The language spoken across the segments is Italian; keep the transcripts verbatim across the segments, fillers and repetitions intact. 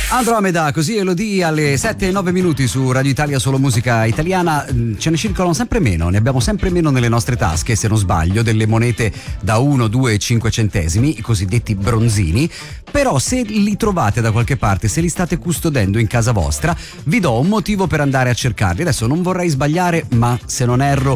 Andromeda, così Elodie alle sette e nove minuti su Radio Italia, solo musica italiana. Ce ne circolano sempre meno, ne abbiamo sempre meno nelle nostre tasche, se non sbaglio, delle monete da uno, due e cinque centesimi, i cosiddetti bronzini. Però se li trovate da qualche parte, se li state custodendo in casa vostra, vi do un motivo per andare a cercarli. Adesso non vorrei sbagliare, ma se non erro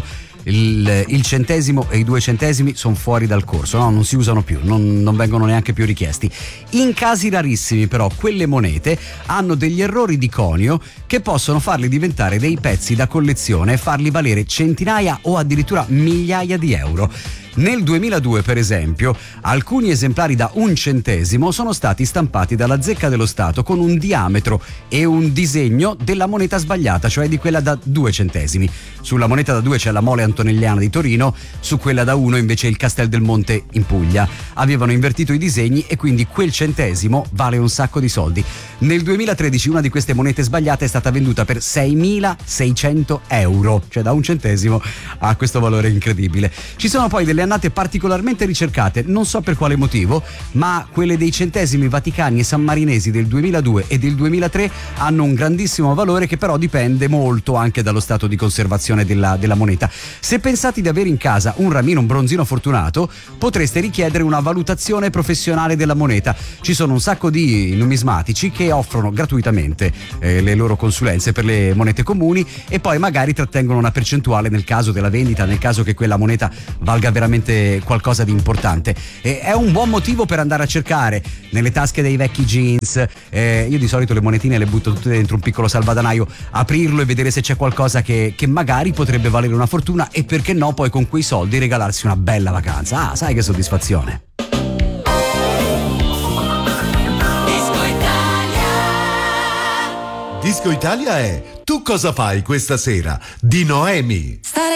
Il, il centesimo e i due centesimi sono fuori dal corso, no? Non si usano più, non, non vengono neanche più richiesti. In casi rarissimi però quelle monete hanno degli errori di conio che possono farli diventare dei pezzi da collezione e farli valere centinaia o addirittura migliaia di euro. Nel duemiladue, per esempio, alcuni esemplari da un centesimo sono stati stampati dalla Zecca dello Stato con un diametro e un disegno della moneta sbagliata, cioè di quella da due centesimi. Sulla moneta da due c'è la Mole Antonelliana di Torino, su quella da uno invece il Castel del Monte in Puglia. Avevano invertito i disegni e quindi quel centesimo vale un sacco di soldi. Nel duemilatredici una di queste monete sbagliate è stata venduta per seimilaseicento euro, cioè da un centesimo a questo valore incredibile. Ci sono poi delle annate particolarmente ricercate, non so per quale motivo, ma quelle dei centesimi vaticani e sammarinesi del duemiladue e del duemilatré hanno un grandissimo valore, che però dipende molto anche dallo stato di conservazione della, della moneta. Se pensate di avere in casa un ramino, un bronzino fortunato, potreste richiedere una valutazione professionale della moneta. Ci sono un sacco di numismatici che offrono gratuitamente eh, le loro consulenze per le monete comuni e poi magari trattengono una percentuale nel caso della vendita, nel caso che quella moneta valga veramente qualcosa di importante. E è un buon motivo per andare a cercare nelle tasche dei vecchi jeans. Eh, io di solito le monetine le butto tutte dentro un piccolo salvadanaio, aprirlo e vedere se c'è qualcosa che, che magari potrebbe valere una fortuna, e perché no poi con quei soldi regalarsi una bella vacanza. Ah, sai che soddisfazione. Disco Italia è Tu cosa fai questa sera? Di Noemi. Stare